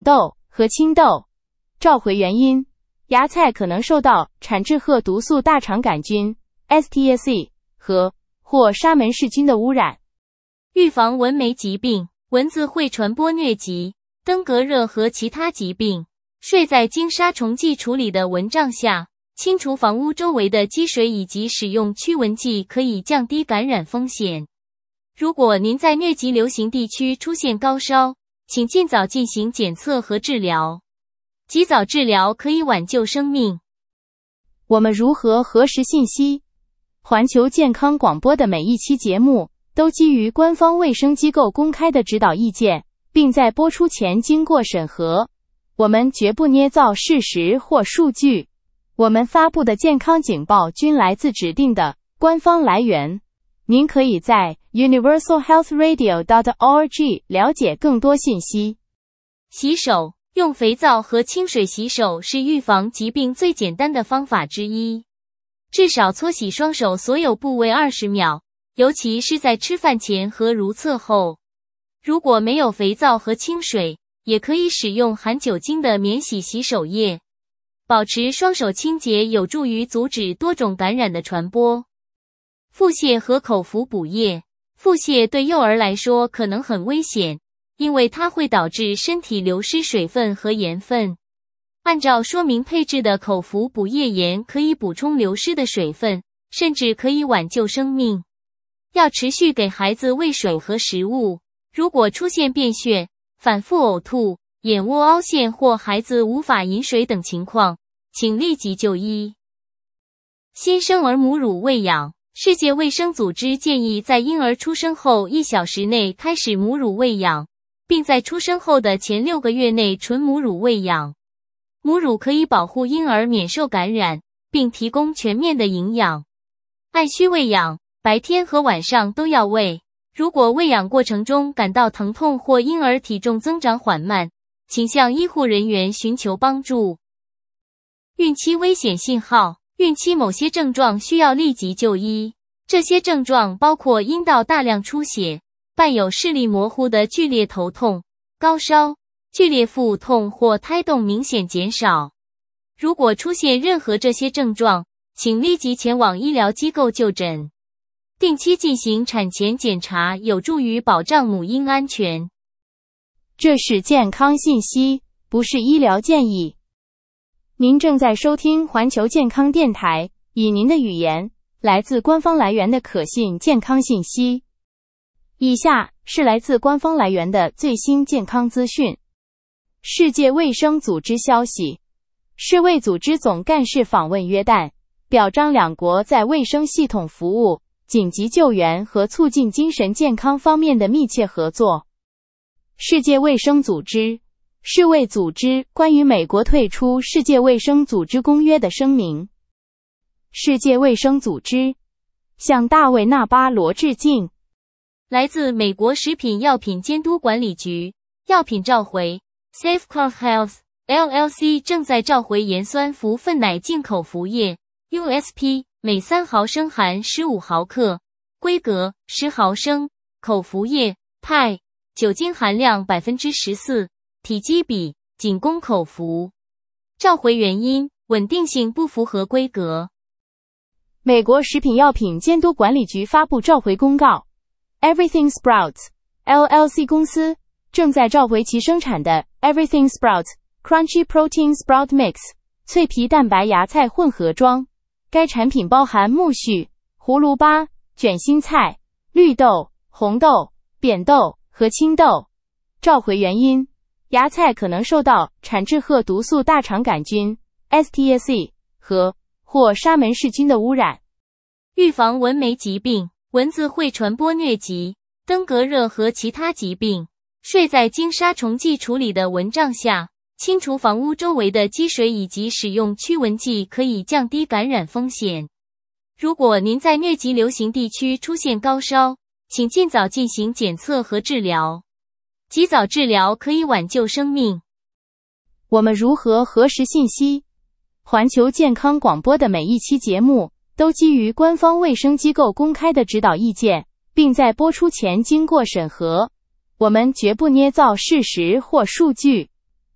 豆和青豆。召回原因：芽菜可能受到产质褐毒素大肠杆菌 （STSE） 或沙门氏菌的污染。 预防蚊媒疾病。蚊子会传播疟疾、登革热和其他疾病。睡在经杀虫剂处理的蚊帐下，清除房屋周围的积水以及使用驱蚊剂可以降低感染风险。如果您在疟疾流行地区出现高烧，请尽早进行检测和治疗。及早治疗可以挽救生命。 我们如何核实信息？环球健康广播的每一期节目都基于官方卫生机构公开的指导意见，并在播出前经过审核。我们绝不捏造事实或数据。我们发布的健康警报均来自指定的官方来源。您可以在 universalhealthradio.org 了解更多信息。 洗手。用肥皂和清水洗手是预防疾病最简单的方法之一。至少搓洗双手所有部位20秒，尤其是在吃饭前和如厕后。如果没有肥皂和清水，也可以使用含酒精的免洗洗手液。保持双手清洁有助于阻止多种感染的传播。腹泻和口服补液。腹泻对幼儿来说可能很危险，因为它会导致身体流失水分和盐分。按照说明配置的口服补液盐可以补充流失的水分，甚至可以挽救生命。要持续给孩子喂水和食物。如果出现便血、反复呕吐、眼窝凹陷或孩子无法饮水等情况，请立即就医。新生儿母乳喂养。世界卫生组织建议在婴儿出生后1小时内开始母乳喂养，并在出生后的前6个月内纯母乳喂养。母乳可以保护婴儿免受感染，并提供全面的营养。按需喂养，白天和晚上都要喂。如果喂养过程中感到疼痛或婴儿体重增长缓慢，请向医护人员寻求帮助。孕期危险信号。孕期某些症状需要立即就医，这些症状包括阴道大量出血、伴有视力模糊的剧烈头痛、高烧、剧烈腹痛或胎动明显减少。如果出现任何这些症状，请立即前往医疗机构就诊。定期进行产前检查有助于保障母婴安全。 这是健康信息，不是医疗建议。您正在收听环球健康电台，以您的语言，来自官方来源的可信健康信息。以下是来自官方来源的最新健康资讯。世界卫生组织消息，世卫组织总干事访问约旦，表彰两国在卫生系统服务、紧急救援和促进精神健康方面的密切合作。世界卫生组织世卫组织关于美国退出世界卫生组织公约的声明。世界卫生组织向大卫·纳巴罗致敬。 来自美国食品药品监督管理局，药品召回 Safeguard Health LLC 正在召回盐酸氟酚奶进口服液 USP 每3毫升含15毫克，规格10毫升，口服液派，酒精含量 14%。体积比，仅供口服。召回原因：稳定性不符合规格。 美国食品药品监督管理局发布召回公告。Everything Sprouts LLC 公司正在召回其生产的 Everything Sprouts Crunchy Protein Sprout Mix 脆皮蛋白芽菜混合装。该产品包含苜蓿、胡萝卜、卷心菜、绿豆、红豆、扁豆和青豆。召回原因：芽菜可能受到产质褐毒素大肠杆菌 STSE 或沙门氏菌的污染。 预防蚊媒疾病。蚊子会传播疟疾、登革热和其他疾病。睡在经杀虫剂处理的蚊帐下，清除房屋周围的积水以及使用驱蚊剂可以降低感染风险。如果您在疟疾流行地区出现高烧，请尽早进行检测和治疗。及早治疗可以挽救生命。 我们如何核实信息？环球健康广播的每一期节目都基于官方卫生机构公开的指导意见，并在播出前经过审核。我们绝不捏造事实或数据。